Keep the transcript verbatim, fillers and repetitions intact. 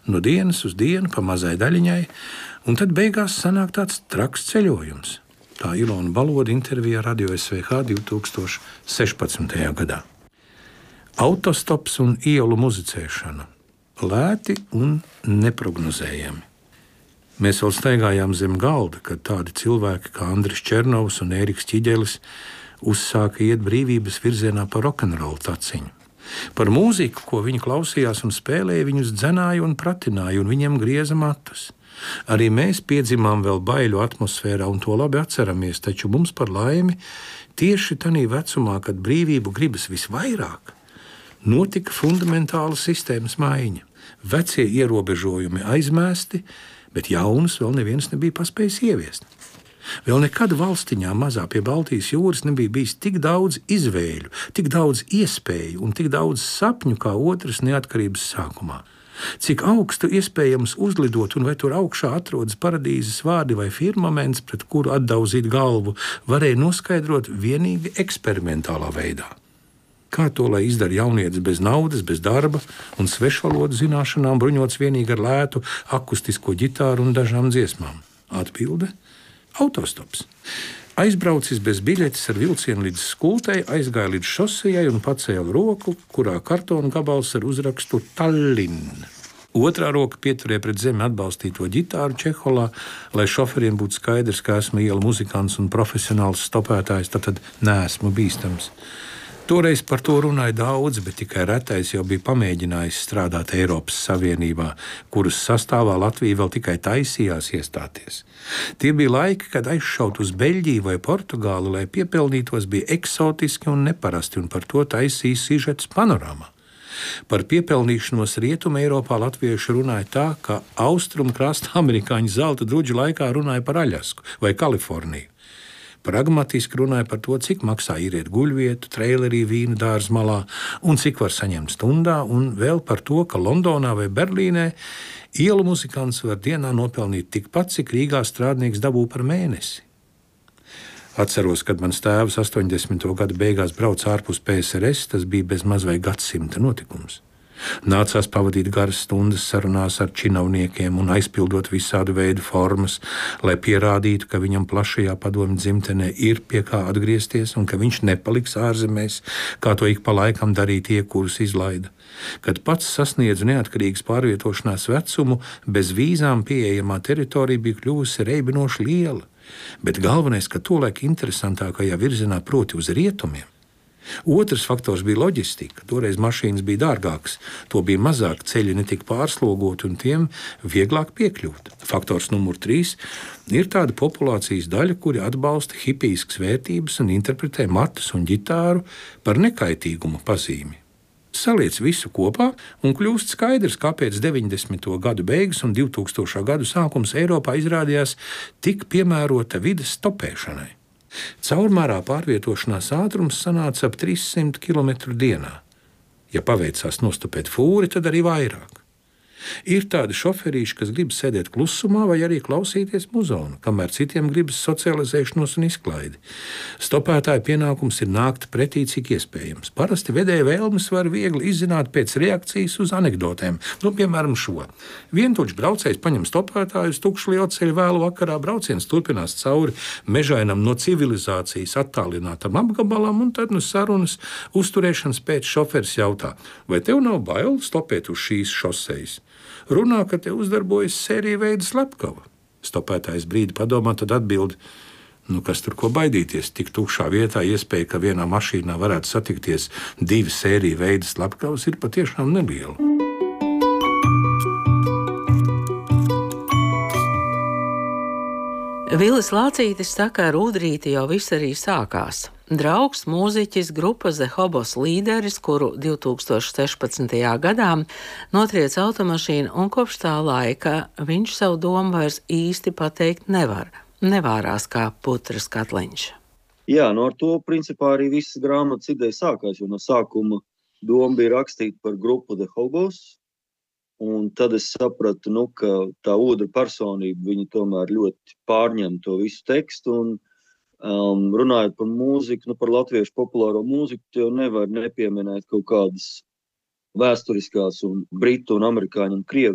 no dienas uz dienu pa mazai daļiņai, un tad beigās sanāk tāds traks ceļojums. Tā Ilona Baloda intervijā Radio S V H divtūkstoš sešpadsmitajā gadā. Autostops un ielu muzicēšana. Lēti un neprognozējami. Mēs vēl staigājām zem galda, kad tādi cilvēki kā Andris Černovs un Ēriks Ķiģelis uzsāka iet brīvības virzienā pa rokenrolu taciņu. Par mūziku, ko viņi klausījās un spēlēja, viņus dzenāja un pratināja, un viņiem grieza matus. Arī mēs piedzimām vēl baiļu atmosfērā un to labi atceramies, taču mums par laimi tieši tanī vecumā, kad brīvību gribas visvairāk, notika fundamentāla sistēmas maiņa. Vecie ierobežojumi aizmēsti, bet jaunus vēl neviens nebija paspējis ieviest. Vēl nekad valstiņā mazā pie Baltijas jūras nebija bijis tik daudz izvēļu, tik daudz iespēju un tik daudz sapņu kā otras neatkarības sākumā. Cik augstu iespējams uzlidot un vai tur augšā atrodas paradīzes vārdi vai firmaments, pret kuru atdauzīt galvu, varēja noskaidrot vienīgi eksperimentālā veidā. Kā to, lai izdara jaunietis bez naudas, bez darba un svešvalodu zināšanām, bruņots vienīgi ar lētu akustisko ģitāru un dažām dziesmām? Atbilde – autostops. Aizbraucis bez biļetes ar vilcienu līdz skultei, aizgāja līdz šosejai un pacēla roku, kurā kartona gabals ar uzrakstu Tallinn. Otrā roka pieturēja pret zemi atbalstīto ģitāru čeholā, lai šoferiem būtu skaidrs, ka esmu iela muzikants un profesionāls stopētājs, tad neesmu bīstams. Toreiz par to runāja daudz, bet tikai retais jau bija pamēģinājis strādāt Eiropas Savienībā, kuras sastāvā Latvija vēl tikai taisījās iestāties. Tie bija laiki, kad aizšaut uz Beļģiju vai Portugālu, lai piepelnītos, bija eksotiski un neparasti, un par to taisīja sižets Panorāmā. Par piepelnīšanos Rietuma Eiropā latvieši runāja tā, ka austrumu krasta amerikāņu zelta druģu laikā runāja par Aļasku vai Kaliforniju. Pragmatiski runāja par to, cik maksā īriet guļvietu, treilerī vīnu dārza malā un cik var saņemt stundā, un vēl par to, ka Londonā vai Berlīnē ielu muzikants var dienā nopelnīt tikpat, cik Rīgā strādnieks dabū par mēnesi. Atceros, kad mans tēvs astoņdesmito gadu beigās brauca ārpus P S R S, tas bija bez maz vai gadsimta notikums. Nācās pavadīt garas stundas sarunās ar činovniekiem un aizpildot visādu veidu formas, lai pierādītu, ka viņam plašajā padomju dzimtenē ir pie kā atgriezties un ka viņš nepaliks ārzemēs, kā to ik pa laikam darīja tie, kurus izlaida. Kad pats sasniedzu neatkarīgas pārvietošanās vecumu, bez vīzām pieejamā teritorija bija kļuvusi reibinoši liela, bet galvenais, ka tolaik interesantākajā virzienā proti uz rietumiem. Otrs faktors bija loģistika. Toreiz mašīnas bija dārgākas, to bija mazāk, ceļi netika pārslogoti un tiem vieglāk piekļūt. Faktors numur trīs ir tāda populācijas daļa, kuri atbalsta hipijskas vērtības un interpretē matus un ģitāru par nekaitīguma pazīmi. Saliec visu kopā un kļūst skaidrs, kāpēc deviņdesmito gadu beigas un divtūkstošā gadu sākums Eiropā izrādījās tik piemērota vides stopēšanai. Caurmērā pārvietošanās ātrums sanāca ap trīs simti kilometru dienā. Ja paveicās nostopēt fūri, tad arī vairāk. Ir tādi šoferīši, kas grib sēdēt klusumā vai arī klausīties muzonu, kamēr citiem gribas socializēšanos un izklaidi. Stopētāja pienākums ir nākt pretī, cik iespējams. Parasti vedēja vēlmes var viegli izzināt pēc reakcijas uz anekdotēm. Nu, piemēram, šo. Vientuļš braucējs paņem stopētāju uz tukšu lielceļu vēlu vakarā, brauciens turpinās cauri mežainam no civilizācijas attālinātam apgabalam, un tad no sarunas uzturēšanas pēc šoferis jautā, vai tev nav bail stopēt uz šīs šosejas? Runā, ka te uzdarbojas sērija veida slepkava. Stopētājs brīdi padomā, tad atbild, nu kas tur ko baidīties, tik tukšā vietā iespēja, ka vienā mašīnā varētu satikties divi sērija veida slepkavas, ir patiešām neliela. Vilis Lācītis saka, ar Udrīti jau viss arī sākās. Draugs, mūziķis, grupas The Hobos līderis, kuru divtūkstoš sešpadsmitajā gadā notriec automašīna, un kopš tā laika viņš savu domu vairs īsti pateikt nevar. Nevārās kā putras katliņš. Jā, no ar to principā arī visas grāmatas ideja sākās, jo no sākuma doma bija rakstīt par grupu The Hobos, un tad es sapratu, nu, ka tā Udra personība, viņa tomēr ļoti pārņem to visu tekstu, un Um, runājot par mūziku, nu par latviešu populāro mūziku, jau nevar nepieminēt kaut kādas vēsturiskās un britu un amerikāņu un krievu